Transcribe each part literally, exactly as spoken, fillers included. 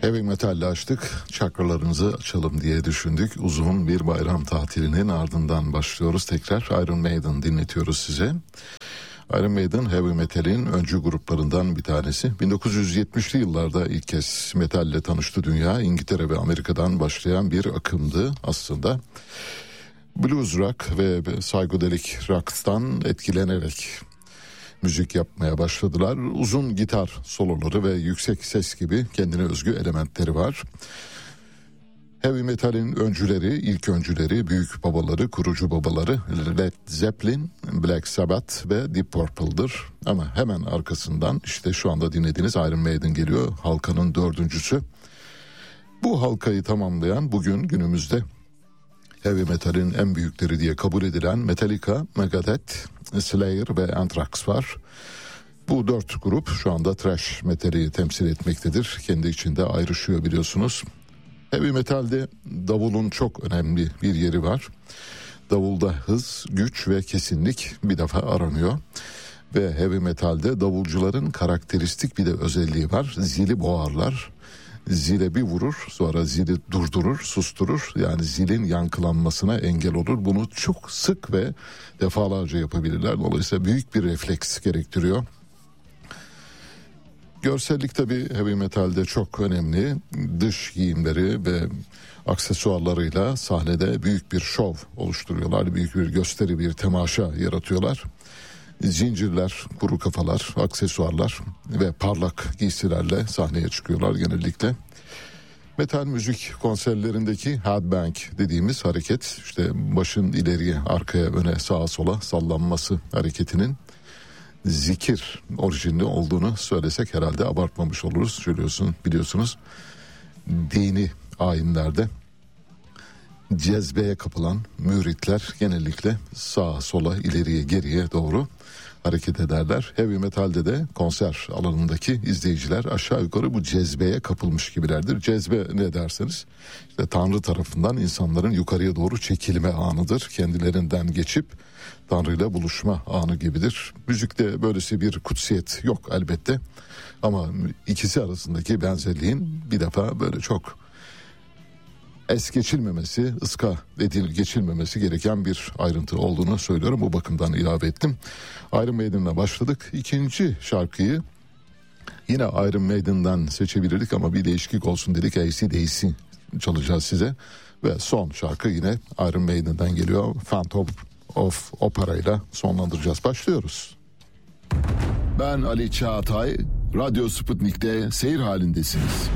Heavy metalle açtık, çakralarınızı açalım diye düşündük. Uzun bir bayram tatilinin ardından başlıyoruz. Tekrar Iron Maiden dinletiyoruz size. Iron Maiden heavy metalin öncü gruplarından bir tanesi. bin dokuz yüz yetmişli yıllarda ilk kez metalle tanıştı dünya. İngiltere ve Amerika'dan başlayan bir akımdı aslında. Blues rock ve psychedelic rock'tan etkilenerek müzik yapmaya başladılar. Uzun gitar soloları ve yüksek ses gibi kendine özgü elementleri var. Heavy metalin öncüleri, ilk öncüleri, büyük babaları, kurucu babaları Led Zeppelin, Black Sabbath ve Deep Purple'dır. Ama hemen arkasından işte şu anda dinlediğiniz Iron Maiden geliyor, halkanın dördüncüsü. Bu halkayı tamamlayan bugün günümüzde heavy metalin en büyükleri diye kabul edilen Metallica, Megadeth, Slayer ve Anthrax var. Bu dört grup şu anda thrash metali temsil etmektedir. Kendi içinde ayrışıyor biliyorsunuz. Heavy metalde davulun çok önemli bir yeri var. Davulda hız, güç ve kesinlik bir defa aranıyor. Ve heavy metalde davulcuların karakteristik bir de özelliği var. Zili boğarlar. Zile bir vurur, sonra zili durdurur, susturur. Yani zilin yankılanmasına engel olur. Bunu çok sık ve defalarca yapabilirler. Dolayısıyla büyük bir refleks gerektiriyor. Görsellik tabii heavy metalde çok önemli. Dış giyimleri ve aksesuarlarıyla sahnede büyük bir şov oluşturuyorlar. Büyük bir gösteri, bir temaşa yaratıyorlar. Zincirler, kuru kafalar, aksesuarlar ve parlak giysilerle sahneye çıkıyorlar genellikle. Metal müzik konserlerindeki headbang dediğimiz hareket, işte başın ileriye, arkaya, öne, sağa, sola sallanması hareketinin zikir orijinli olduğunu söylesek herhalde abartmamış oluruz. Söylüyorsun, biliyorsunuz dini ayinlerde cezbeye kapılan müritler genellikle sağa, sola, ileriye, geriye doğru hareket ederler. Heavy metalde de konser alanındaki izleyiciler aşağı yukarı bu cezbeye kapılmış gibilerdir. Cezbe ne derseniz işte Tanrı tarafından insanların yukarıya doğru çekilme anıdır. Kendilerinden geçip Tanrı'yla buluşma anı gibidir. Müzikte böylesi bir kutsiyet yok elbette. Ama ikisi arasındaki benzerliğin bir defa böyle çok es geçilmemesi, ıska edil geçilmemesi gereken bir ayrıntı olduğunu söylüyorum. Bu bakımdan ilave ettim. Iron Maiden'la başladık. İkinci şarkıyı yine Iron Maiden'dan seçebilirdik ama bir değişiklik olsun dedik. A C D C çalacağız size. Ve son şarkı yine Iron Maiden'dan geliyor. Phantom of Opera ile sonlandıracağız. Başlıyoruz. Ben Ali Çağatay. Radyo Sputnik'te seyir halindesiniz.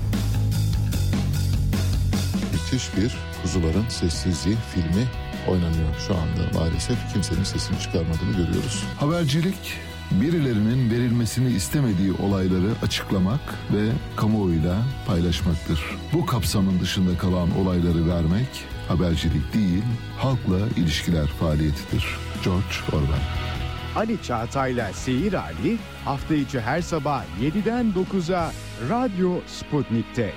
Müthiş bir Kuzuların Sessizliği filmi oynanıyor şu anda. Maalesef kimsenin sesini çıkarmadığını görüyoruz. Habercilik, birilerinin verilmesini istemediği olayları açıklamak ve kamuoyuyla paylaşmaktır. Bu kapsamın dışında kalan olayları vermek habercilik değil, halkla ilişkiler faaliyetidir. George Orwell. Ali Çağatay'la Seyir Hali hafta içi her sabah yediden dokuza Radyo Sputnik'te.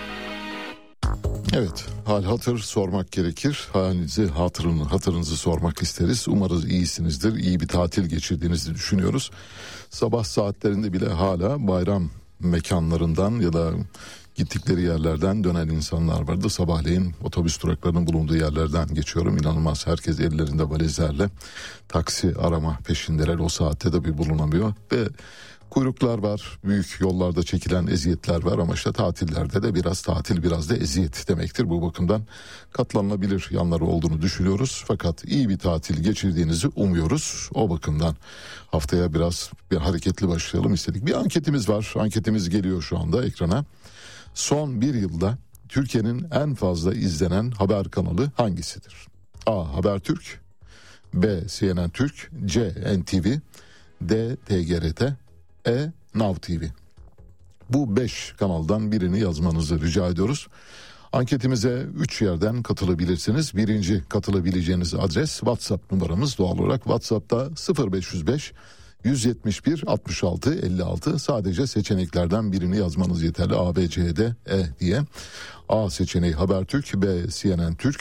Evet, hal hatır sormak gerekir. Halinizi, hatırını, hatırınızı sormak isteriz. Umarız iyisinizdir. İyi bir tatil geçirdiğinizi düşünüyoruz. Sabah saatlerinde bile hala bayram mekanlarından ya da gittikleri yerlerden dönen insanlar vardı. Sabahleyin otobüs duraklarının bulunduğu yerlerden geçiyorum. İnanılmaz, herkes ellerinde valizlerle taksi arama peşindeler. O saatte de bir bulunamıyor ve kuyruklar var, büyük yollarda çekilen eziyetler var ama işte tatillerde de biraz tatil, biraz da eziyet demektir. Bu bakımdan katlanılabilir yanları olduğunu düşünüyoruz. Fakat iyi bir tatil geçirdiğinizi umuyoruz. O bakımdan haftaya biraz bir hareketli başlayalım istedik. Bir anketimiz var. Anketimiz geliyor şu anda ekrana. Son bir yılda Türkiye'nin en fazla izlenen haber kanalı hangisidir? A. Habertürk, B. C N N Türk, C. N T V, D. T G R T, E. Now T V. Bu beş kanaldan birini yazmanızı rica ediyoruz. Anketimize üç yerden katılabilirsiniz. Birinci katılabileceğiniz adres WhatsApp numaramız, doğal olarak WhatsApp'ta sıfır beş yüz beş yüz yetmiş bir altmış altı elli altı, sadece seçeneklerden birini yazmanız yeterli. A, B, C, D, E diye. A seçeneği Habertürk, B C N N Türk,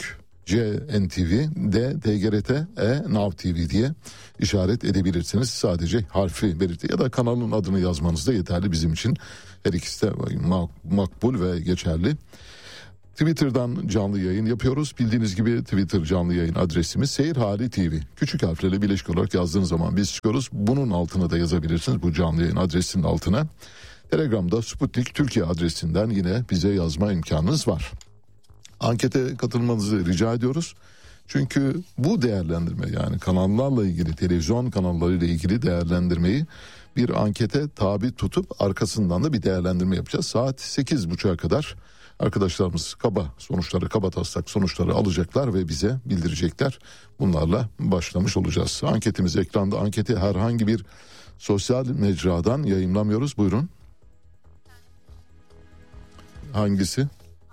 C N T V, D T G R T, E Now T V diye işaret edebilirsiniz. Sadece harfi belirti ya da kanalın adını yazmanız da yeterli bizim için. Her ikisi de makbul ve geçerli. Twitter'dan canlı yayın yapıyoruz. Bildiğiniz gibi Twitter canlı yayın adresimiz Seyir Hali T V. Küçük harflerle birleşik olarak yazdığınız zaman biz çıkıyoruz. Bunun altına da yazabilirsiniz, bu canlı yayın adresinin altına. Telegram'da Sputnik Türkiye adresinden yine bize yazma imkanınız var. Ankete katılmanızı rica ediyoruz. Çünkü bu değerlendirme, yani kanallarla ilgili, televizyon kanallarıyla ilgili değerlendirmeyi bir ankete tabi tutup arkasından da bir değerlendirme yapacağız. Saat sekiz buçuğa kadar arkadaşlarımız kaba sonuçları, kaba taslak sonuçları alacaklar ve bize bildirecekler. Bunlarla başlamış olacağız. Anketimiz ekranda. Anketi herhangi bir sosyal mecradan yayımlamıyoruz. Buyurun. Hangisi?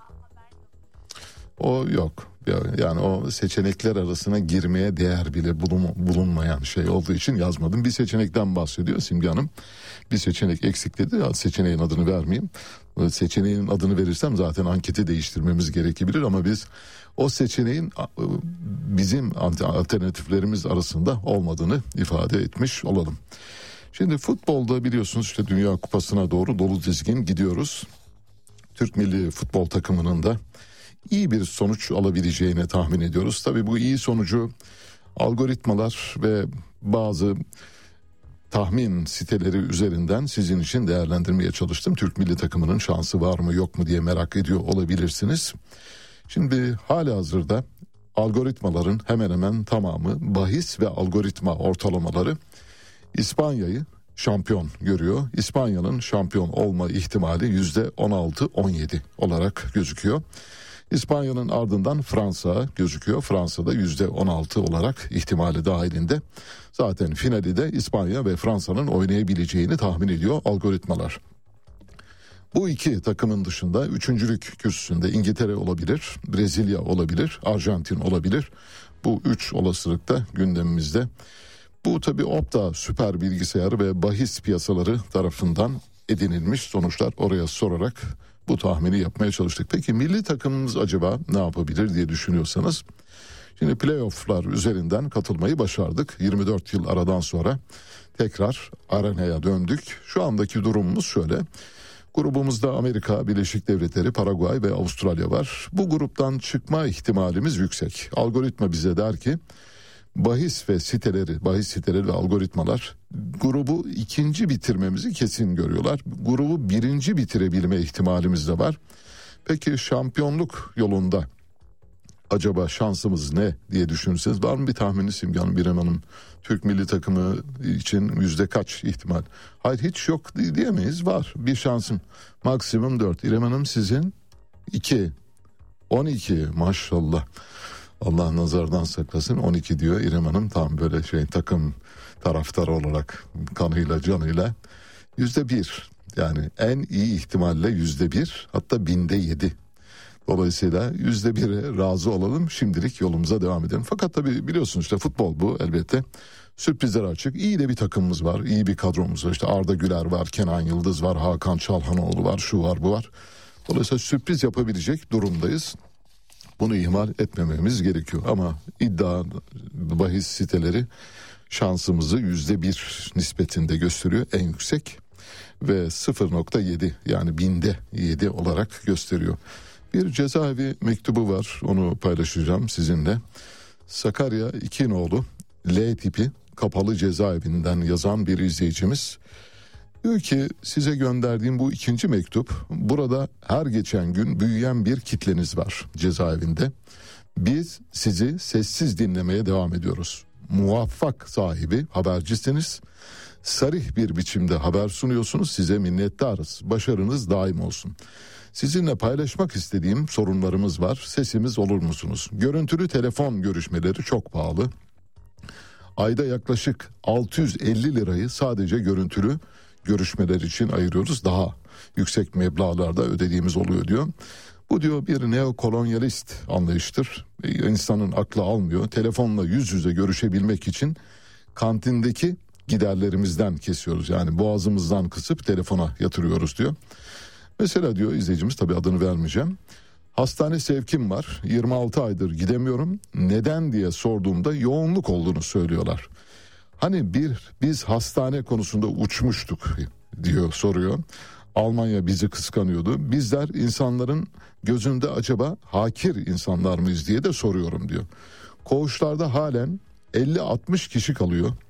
O yok. Yani o seçenekler arasına girmeye değer bile bulunmayan şey olduğu için yazmadım. Bir seçenekten bahsediyor Simge Hanım. Bir seçenek eksik dedi. Ya seçeneğin adını vermeyeyim. Seçeneğin adını verirsem zaten anketi değiştirmemiz gerekebilir ama biz o seçeneğin bizim alternatiflerimiz arasında olmadığını ifade etmiş olalım. Şimdi futbolda biliyorsunuz işte Dünya Kupası'na doğru dolu dizgin gidiyoruz. Türk milli futbol takımının da iyi bir sonuç alabileceğini tahmin ediyoruz. Tabii bu iyi sonucu algoritmalar ve bazı tahmin siteleri üzerinden sizin için değerlendirmeye çalıştım. Türk milli takımının şansı var mı yok mu diye merak ediyor olabilirsiniz. Şimdi halihazırda algoritmaların hemen hemen tamamı, bahis ve algoritma ortalamaları İspanya'yı şampiyon görüyor. İspanya'nın şampiyon olma ihtimali yüzde on altı on yedi olarak gözüküyor. İspanya'nın ardından Fransa gözüküyor. Fransa'da yüzde on altı olarak ihtimali dahilinde. Zaten finali de İspanya ve Fransa'nın oynayabileceğini tahmin ediyor algoritmalar. Bu iki takımın dışında üçüncülük kürsüsünde İngiltere olabilir, Brezilya olabilir, Arjantin olabilir. Bu üç olasılık da gündemimizde. Bu tabii Opta süper bilgisayar ve bahis piyasaları tarafından edinilmiş sonuçlar, oraya sorarak bu tahmini yapmaya çalıştık. Peki milli takımımız acaba ne yapabilir diye düşünüyorsanız, şimdi playofflar üzerinden katılmayı başardık. yirmi dört yıl aradan sonra tekrar arenaya döndük. Şu andaki durumumuz şöyle. Grubumuzda Amerika Birleşik Devletleri, Paraguay ve Avustralya var. Bu gruptan çıkma ihtimalimiz yüksek. Algoritma bize der ki bahis ve siteleri, bahis siteleri ve algoritmalar grubu ikinci bitirmemizi kesin görüyorlar. Grubu birinci bitirebilme ihtimalimiz de var. Peki şampiyonluk yolunda acaba şansımız ne diye düşünürseniz, var mı bir tahmini Simge Hanım, İrem Hanım? Türk milli takımı için yüzde kaç ihtimal? Hayır, hiç yok diyemeyiz, var bir şansım. Maksimum dört. İrem Hanım sizin? iki. on iki maşallah. Allah nazardan saklasın, on iki diyor İrem Hanım, tam böyle şey takım taraftarı olarak kanıyla canıyla. Yüzde bir, yani en iyi ihtimalle yüzde bir, hatta binde yedi. Dolayısıyla yüzde bire razı olalım, şimdilik yolumuza devam edelim. Fakat tabii biliyorsunuz işte futbol bu, elbette sürprizler açık. İyi de bir takımımız var, iyi bir kadromuz var. İşte Arda Güler var, Kenan Yıldız var, Hakan Çalhanoğlu var, şu var bu var. Dolayısıyla sürpriz yapabilecek durumdayız. Bunu ihmal etmememiz gerekiyor. Ama iddia bahis siteleri şansımızı yüzde bir nispetinde gösteriyor, en yüksek, ve sıfır nokta yedi, yani binde yedi olarak gösteriyor. Bir cezaevi mektubu var, onu paylaşacağım sizinle. Sakarya İkinoğlu L tipi kapalı cezaevinden yazan bir izleyicimiz diyor ki, size gönderdiğim bu ikinci mektup, burada her geçen gün büyüyen bir kitleniz var cezaevinde. Biz sizi sessiz dinlemeye devam ediyoruz. Muvaffak sahibi habercisiniz. Sarih bir biçimde haber sunuyorsunuz. Size minnettarız. Başarınız daim olsun. Sizinle paylaşmak istediğim sorunlarımız var. Sesimiz olur musunuz? Görüntülü telefon görüşmeleri çok pahalı. Ayda yaklaşık altı yüz elli lirayı sadece görüntülü görüşmeler için ayırıyoruz. Daha yüksek meblağlarda ödediğimiz oluyor diyor. Bu diyor bir neokolonyalist anlayıştır. İnsanın aklı almıyor. Telefonla yüz yüze görüşebilmek için kantindeki giderlerimizden kesiyoruz. Yani boğazımızdan kısıp telefona yatırıyoruz diyor. Mesela diyor izleyicimiz, tabii adını vermeyeceğim. Hastane sevkim var, yirmi altı aydır gidemiyorum. Neden diye sorduğumda yoğunluk olduğunu söylüyorlar. Hani bir biz hastane konusunda uçmuştuk diyor, soruyor. Almanya bizi kıskanıyordu. Bizler insanların gözünde acaba hakir insanlar mıyız diye de soruyorum diyor. Koğuşlarda halen elli altmış kişi kalıyor.